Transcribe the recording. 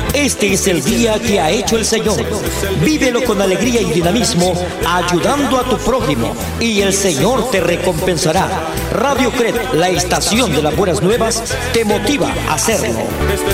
Este es el día que ha hecho el Señor. Vívelo con alegría y dinamismo, ayudando a tu prójimo, y el Señor te recompensará. Radio CRED, la estación de las buenas nuevas, te motiva a hacerlo.